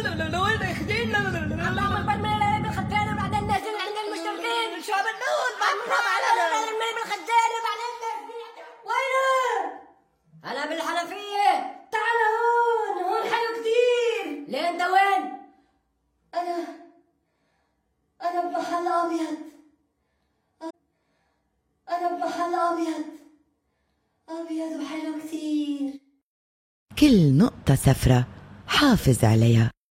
اللهم اكبر من العلم الخدان وبعدين نازل عند المشتركين شعب النور من الخدان وبعدين وينه؟ انا بالحنفيه. تعال هون حلو كتير. ليه انت وين؟ انا بمحل ابيض. انا بمحل ابيض وحلو كتير. كل نقطة سفرة حافظ عليها.